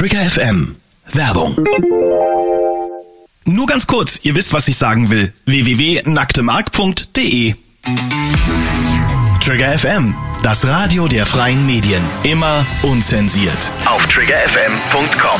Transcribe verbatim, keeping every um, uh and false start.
Trigger F M. Werbung. Nur ganz kurz, ihr wisst, was ich sagen will. w w w punkt nacktemark punkt d e Trigger F M, das Radio der freien Medien. Immer unzensiert. Auf trigger f m punkt com.